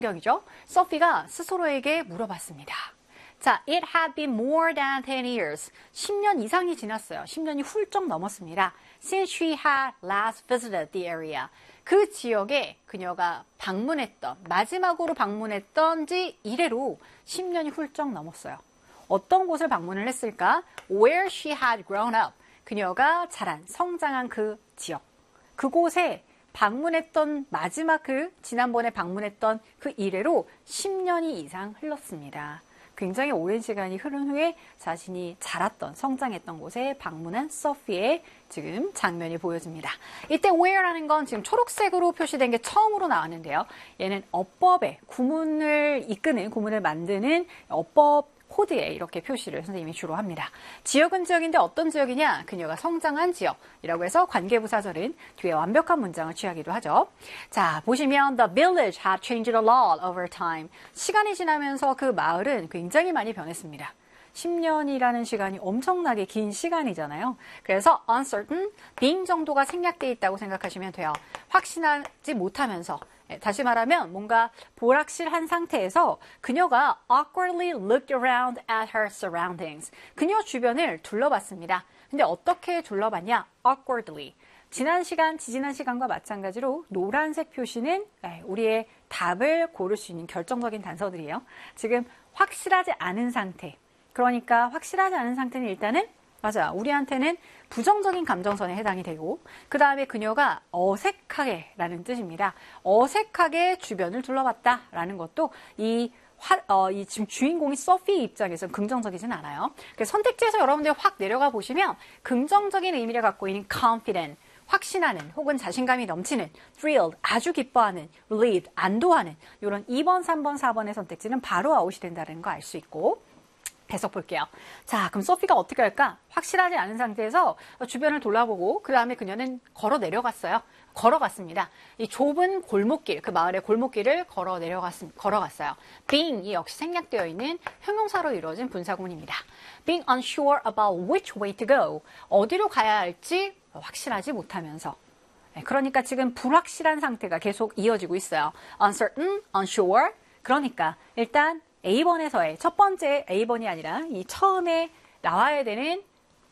경이죠. 소피가 스스로에게 물어봤습니다. 자, it had been more than 10 years. 10년 이상이 지났어요. 10년이 훌쩍 넘었습니다. Since she had last visited the area. 그 지역에 그녀가 마지막으로 방문했던 지 이래로 10년이 훌쩍 넘었어요. 어떤 곳을 방문을 했을까? Where she had grown up. 그녀가 자란, 성장한 그 지역. 그곳에 방문했던 지난번에 방문했던 그 이래로 10년이 이상 흘렀습니다. 굉장히 오랜 시간이 흐른 후에 자신이 자랐던, 성장했던 곳에 방문한 소피의 지금 장면이 보여집니다. 이때 where라는 건 지금 초록색으로 표시된 게 처음으로 나왔는데요. 얘는 어법에 구문을 만드는 어법 코드에 이렇게 표시를 선생님이 주로 합니다. 지역은 지역인데 어떤 지역이냐? 그녀가 성장한 지역이라고 해서 관계부사절은 뒤에 완벽한 문장을 취하기도 하죠. 자, 보시면 the village had changed a lot over time. 시간이 지나면서 그 마을은 굉장히 많이 변했습니다. 10년이라는 시간이 엄청나게 긴 시간이잖아요. 그래서 uncertain, being 정도가 생략되어 있다고 생각하시면 돼요. 확신하지 못하면서 다시 말하면 뭔가 불확실한 상태에서 그녀가 awkwardly looked around at her surroundings. 그녀 주변을 둘러봤습니다. 근데 어떻게 둘러봤냐? awkwardly. 지지난 시간과 마찬가지로 노란색 표시는 우리의 답을 고를 수 있는 결정적인 단서들이에요. 지금 확실하지 않은 상태. 그러니까 확실하지 않은 상태는 일단은 우리한테는 부정적인 감정선에 해당이 되고 그 다음에 그녀가 어색하게 라는 뜻입니다. 어색하게 주변을 둘러봤다 라는 것도 이 지금 주인공이 소피 입장에서는 긍정적이진 않아요. 그래서 선택지에서 여러분들 확 내려가 보시면 긍정적인 의미를 갖고 있는 confident, 확신하는 혹은 자신감이 넘치는, thrilled, 아주 기뻐하는, relieved, 안도하는 이런 2번, 3번, 4번의 선택지는 바로 아웃이 된다는 거 알 수 있고 해석 볼게요. 자, 그럼 소피가 어떻게 할까? 확실하지 않은 상태에서 주변을 돌아보고 그 다음에 그녀는 걸어갔습니다. 이 좁은 골목길, 그 마을의 골목길을 걸어갔어요. being이 역시 생략되어 있는 형용사로 이루어진 분사구문입니다. being unsure about which way to go. 어디로 가야 할지 확실하지 못하면서. 그러니까 지금 불확실한 상태가 계속 이어지고 있어요. uncertain, unsure. 그러니까 일단 A번에서의 첫 번째 A번이 아니라 이 처음에 나와야 되는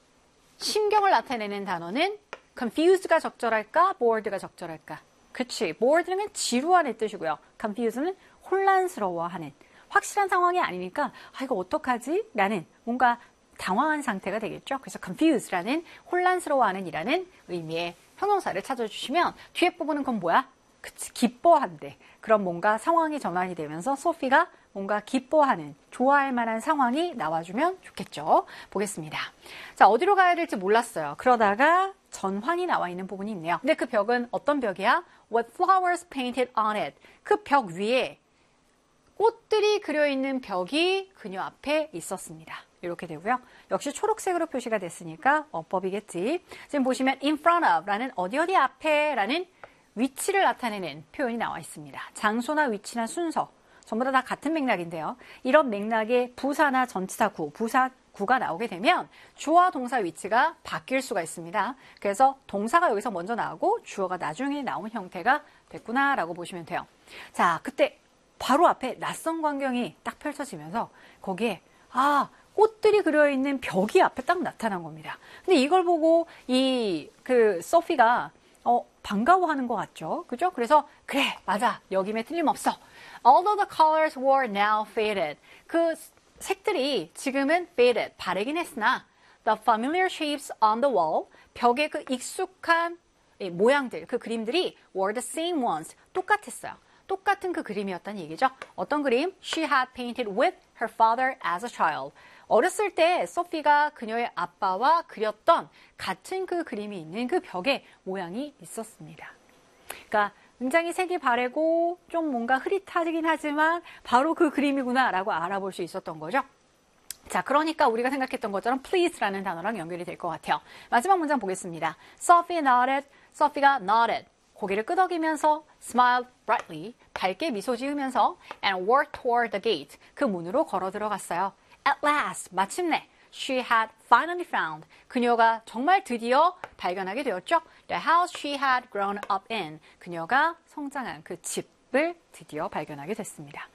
심경을 나타내는 단어는 confused가 적절할까? bored가 적절할까? 그치. bored는 지루한의 뜻이고요. confused는 혼란스러워하는. 확실한 상황이 아니니까 이거 어떡하지? 라는 뭔가 당황한 상태가 되겠죠. 그래서 confused라는 혼란스러워하는 이라는 의미의 형용사를 찾아주시면 뒤에 부분은 그건 뭐야? 그치. 기뻐한대. 그런 뭔가 상황이 전환이 되면서 소피가 뭔가 기뻐하는, 좋아할 만한 상황이 나와주면 좋겠죠. 보겠습니다. 자, 어디로 가야 될지 몰랐어요. 그러다가 전환이 나와 있는 부분이 있네요. 근데 그 벽은 어떤 벽이야? With flowers painted on it. 그 벽 위에 꽃들이 그려있는 벽이 그녀 앞에 있었습니다. 이렇게 되고요. 역시 초록색으로 표시가 됐으니까 어법이겠지. 지금 보시면 in front of 라는 어디 앞에 라는 위치를 나타내는 표현이 나와 있습니다. 장소나 위치나 순서. 전부 다 같은 맥락인데요. 이런 맥락에 부사나 전치사구, 부사구가 나오게 되면 주어와 동사 위치가 바뀔 수가 있습니다. 그래서 동사가 여기서 먼저 나오고 주어가 나중에 나온 형태가 됐구나라고 보시면 돼요. 자, 그때 바로 앞에 낯선 광경이 딱 펼쳐지면서 거기에 꽃들이 그려있는 벽이 앞에 딱 나타난 겁니다. 근데 이걸 보고 소피가 반가워하는 것 같죠? 그죠? 그래서 그래, 맞아. 여김에 틀림없어. Although the colors were now faded. 그 색들이 지금은 faded, 바래긴 했으나 the familiar shapes on the wall, 벽의 그 익숙한 모양들, 그 그림들이 were the same ones, 똑같았어요. 똑같은 그 그림이었다는 얘기죠. 어떤 그림? She had painted with her father as a child. 어렸을 때 소피가 그녀의 아빠와 그렸던 같은 그 그림이 있는 그 벽에 모양이 있었습니다. 그러니까 굉장히 색이 바래고 좀 뭔가 흐릿하긴 하지만 바로 그 그림이구나 라고 알아볼 수 있었던 거죠. 자, 그러니까 우리가 생각했던 것처럼 please라는 단어랑 연결이 될 것 같아요. 마지막 문장 보겠습니다. Sophie가 nodded. 고개를 끄덕이면서 smiled brightly. 밝게 미소 지으면서 and walked toward the gate. 그 문으로 걸어 들어갔어요. At last, 마침내 she had finally found. 그녀가 정말 드디어 발견하게 되었죠. The house she had grown up in. 그녀가 성장한 그 집. 을 드디어 발견하게 됐습니다.